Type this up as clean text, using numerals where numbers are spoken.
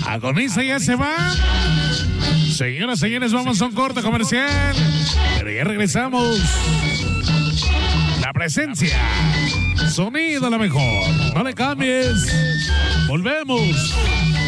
Agoniza ya se va. Señoras, señores, vamos a un corte comercial. Pero ya regresamos. La presencia. Sonido la mejor. No le cambies. Volvemos.